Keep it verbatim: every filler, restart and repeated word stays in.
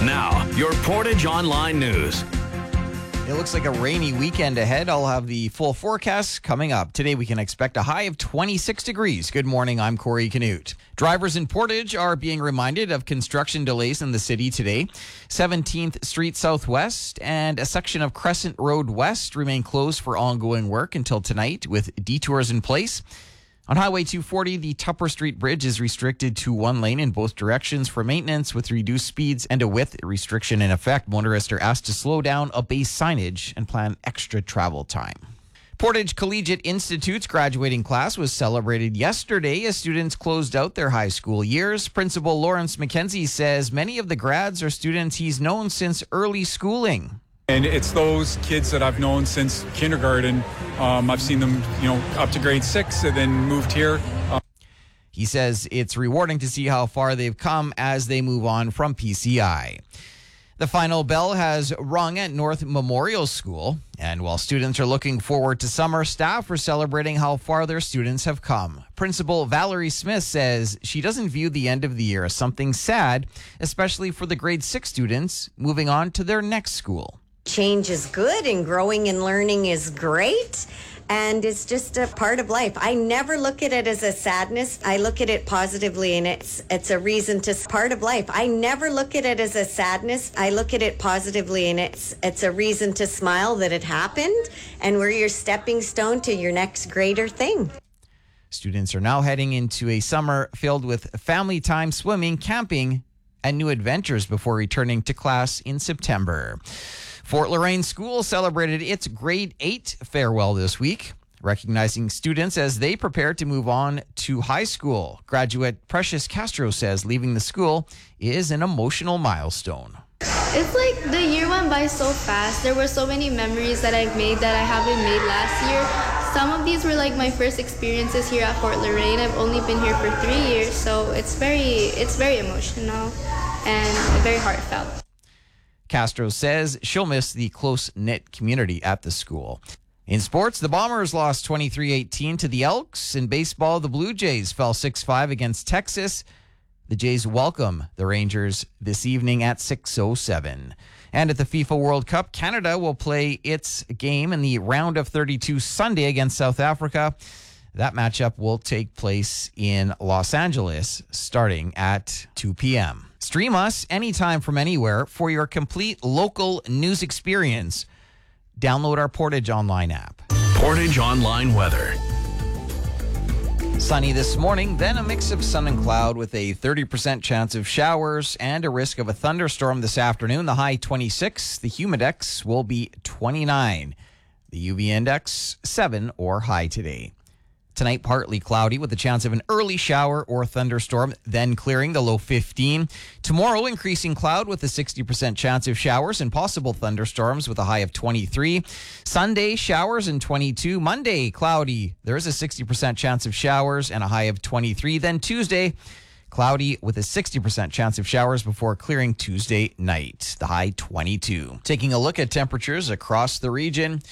Now, your Portage Online News. It looks like a rainy weekend ahead. I'll have the full forecast coming up. Today we can expect a high of twenty-six degrees. Good morning, I'm Corey Canute. Drivers in Portage are being reminded of construction delays in the city today. seventeenth Street Southwest and a section of Crescent Road West remain closed for ongoing work until tonight with detours in place. On Highway two forty, the Tupper Street Bridge is restricted to one lane in both directions for maintenance with reduced speeds and a width restriction in effect. Motorists are asked to slow down, obey signage, and plan extra travel time. Portage Collegiate Institute's graduating class was celebrated yesterday as students closed out their high school years. Principal Lawrence McKenzie says many of the grads are students he's known since early schooling. And it's those kids that I've known since kindergarten. Um, I've seen them, you know, up to grade six and then moved here. Um, he says it's rewarding to see how far they've come as they move on from P C I. The final bell has rung at North Memorial School, and while students are looking forward to summer, staff are celebrating how far their students have come. Principal Valerie Smith says she doesn't view the end of the year as something sad, especially for the grade six students moving on to their next school. Change is good and growing and learning is great. And it's just a part of life. I never look at it as a sadness. I look at it positively, and it's it's a reason to part of life. I never look at it as a sadness. I look at it positively, and it's it's a reason to smile that it happened, and we're your stepping stone to your next greater thing. Students are now heading into a summer filled with family time, swimming, camping, and new adventures before returning to class in September. Fort Loraine School celebrated its grade eight farewell this week, recognizing students as they prepare to move on to high school. Graduate Precious Castro says leaving the school is an emotional milestone. It's like the year went by so fast. There were so many memories that I've made that I haven't made last year. Some of these were like my first experiences here at Fort Loraine. I've only been here for three years, so it's very, it's very emotional and very heartfelt. Castro says she'll miss the close-knit community at the school. In sports, the Bombers lost twenty-three eighteen to the Elks. In baseball, the Blue Jays fell six five against Texas. The Jays welcome the Rangers this evening at six oh seven. And at the FIFA World Cup, Canada will play its game in the round of thirty-two Sunday against South Africa. That matchup will take place in Los Angeles starting at two p.m. Stream us anytime from anywhere for your complete local news experience. Download our Portage Online app. Portage Online weather. Sunny this morning, then a mix of sun and cloud with a thirty percent chance of showers and a risk of a thunderstorm this afternoon. The high twenty-six, the humidex will be twenty-nine. The U V index seven or high today. Tonight, partly cloudy with a chance of an early shower or thunderstorm, then clearing, the low fifteen. Tomorrow, increasing cloud with a sixty percent chance of showers and possible thunderstorms with a high of twenty-three. Sunday, showers and twenty-two. Monday, cloudy. There is a sixty percent chance of showers and a high of twenty-three. Then Tuesday, cloudy with a sixty percent chance of showers before clearing Tuesday night. The high twenty-two. Taking a look at temperatures across the region.